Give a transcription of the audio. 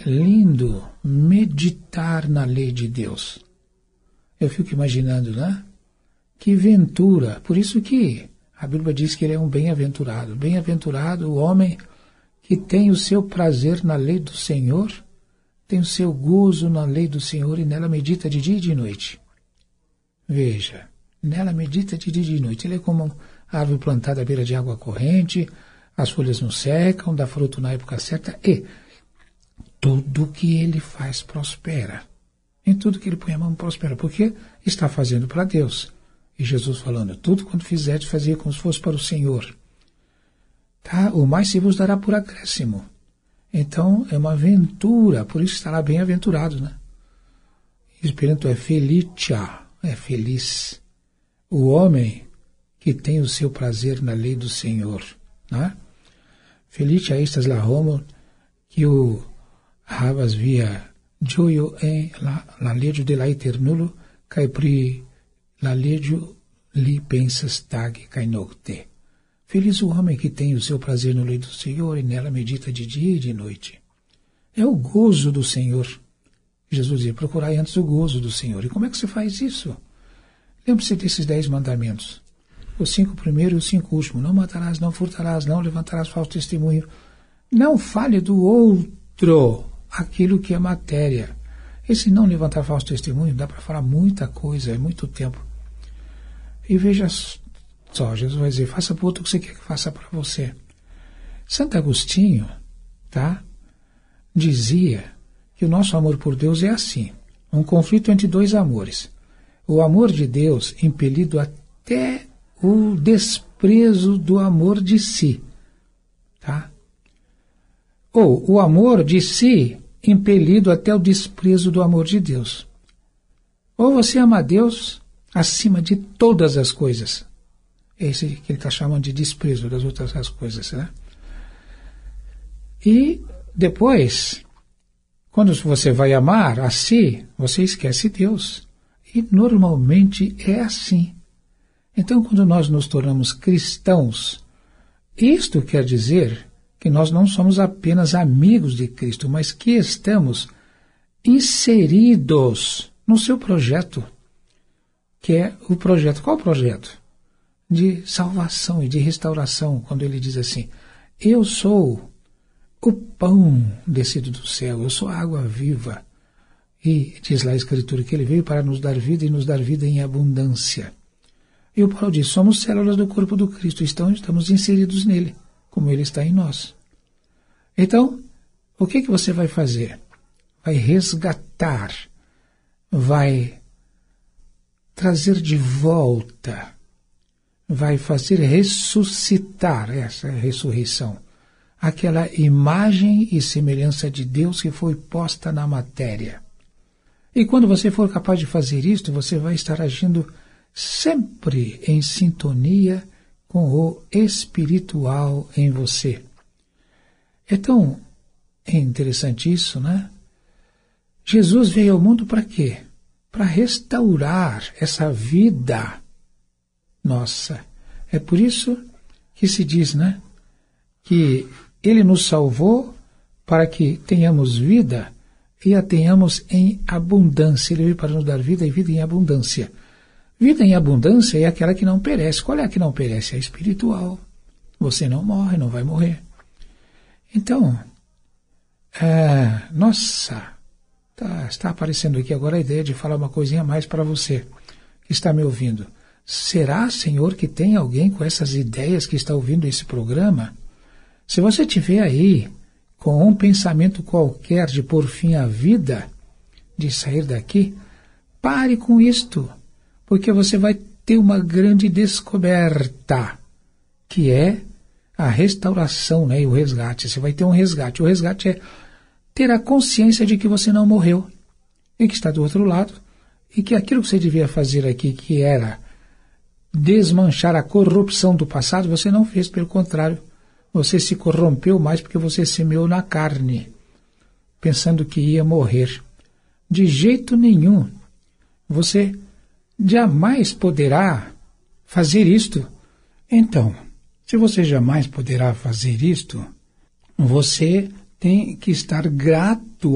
lindo meditar na lei de Deus. Eu fico imaginando, né? Que ventura. Por isso que a Bíblia diz que ele é um bem-aventurado. Bem-aventurado o homem que tem o seu prazer na lei do Senhor, tem o seu gozo na lei do Senhor e nela medita de dia e de noite. Veja, nela medita de dia e de noite. Ele é como uma árvore plantada à beira de água corrente, as folhas não secam, dá fruto na época certa e tudo que ele faz prospera. Em tudo que ele põe a mão prospera, porque está fazendo para Deus. E Jesus falando, tudo quanto fizerdes, fazia como se fosse para o Senhor. Tá? O mais se vos dará por acréscimo. Então, é uma aventura, por isso estará bem-aventurado, né? Esperanto é felicia, é feliz. O homem que tem o seu prazer na lei do Senhor, né? Felicia estas la homo, que o havas via gioio en la legio de la eternulo, cae pri la legio li pensas tag cae nocte. Feliz o homem que tem o seu prazer na lei do Senhor e nela medita de dia e de noite. É o gozo do Senhor. Jesus dizia, procurai antes o gozo do Senhor. E como é que se faz isso? Lembre-se desses 10 mandamentos. Os 5 primeiros e os 5 últimos. Não matarás, não furtarás, não levantarás falso testemunho. Não fale do outro aquilo que é matéria. Esse não levantar falso testemunho dá para falar muita coisa, é muito tempo. E veja só, Jesus vai dizer, faça para o outro o que você quer que faça para você. Santo Agostinho, tá, dizia que o nosso amor por Deus é assim, um conflito entre 2 amores. O amor de Deus impelido até o desprezo do amor de si, tá? Ou o amor de si impelido até o desprezo do amor de Deus. Ou você ama a Deus acima de todas as coisas. Esse que ele está chamando de desprezo das outras as coisas, né? E depois, quando você vai amar a si, você esquece Deus. E normalmente é assim. Então, quando nós nos tornamos cristãos, isto quer dizer que nós não somos apenas amigos de Cristo, mas que estamos inseridos no seu projeto, que é o projeto. Qual o projeto? De salvação e de restauração, quando ele diz assim, eu sou o pão descido do céu, eu sou a água viva. E diz lá a Escritura que ele veio para nos dar vida e nos dar vida em abundância. E o Paulo diz, somos células do corpo do Cristo, estamos inseridos nele, como ele está em nós. Então, o que você vai fazer? Vai resgatar, vai trazer de volta, vai fazer ressuscitar, essa ressurreição, aquela imagem e semelhança de Deus que foi posta na matéria. E quando você for capaz de fazer isto, você vai estar agindo sempre em sintonia com o espiritual em você. Então, é interessante isso, né? Jesus veio ao mundo para quê? Para restaurar essa vida nossa. É por isso que se diz, né? Que ele nos salvou para que tenhamos vida e a tenhamos em abundância. Ele veio para nos dar vida e vida em abundância. Vida em abundância é aquela que não perece. Qual é a que não perece? É a espiritual. Você não morre, não vai morrer. Então, está aparecendo aqui agora a ideia de falar uma coisinha a mais para você que está me ouvindo. Será, Senhor, que tem alguém com essas ideias que está ouvindo esse programa? Se você tiver aí com um pensamento qualquer de pôr fim à vida, de sair daqui, pare com isto, porque você vai ter uma grande descoberta, que é a restauração, né, e o resgate. Você vai ter um resgate. O resgate é ter a consciência de que você não morreu e que está do outro lado e que aquilo que você devia fazer aqui, que era desmanchar a corrupção do passado, você não fez, pelo contrário. Você se corrompeu mais porque você semeou na carne, pensando que ia morrer. De jeito nenhum. Você jamais poderá fazer isto. Então, se você jamais poderá fazer isto, você tem que estar grato